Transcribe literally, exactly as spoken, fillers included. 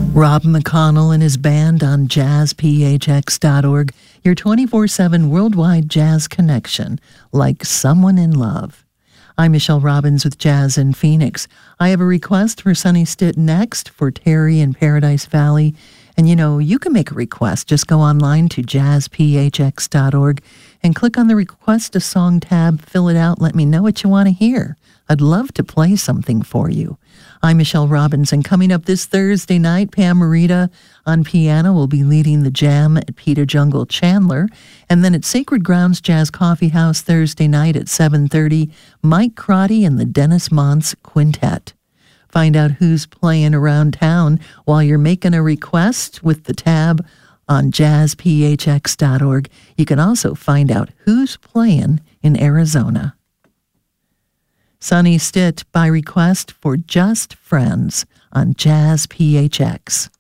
Rob McConnell and his band on jazz p h x dot org, your twenty-four seven worldwide jazz connection, like someone in love. I'm Michelle Robbins with Jazz in Phoenix. I have a request for Sonny Stitt next for Terry in Paradise Valley. And you know, you can make a request. Just go online to jazz p h x dot org and click on the Request a Song tab, fill it out, let me know what you want to hear. I'd love to play something for you. I'm Michelle Robbins, and coming up this Thursday night, Pam Marita on piano will be leading the jam at Peter Jungle Chandler. And then at Sacred Grounds Jazz Coffee House Thursday night at seven thirty, Mike Crotty and the Dennis Montz Quintet. Find out who's playing around town while you're making a request with the tab on jazz p h x dot org. You can also find out who's playing in Arizona. Sonny Stitt by request for Just Friends on Jazz P H X.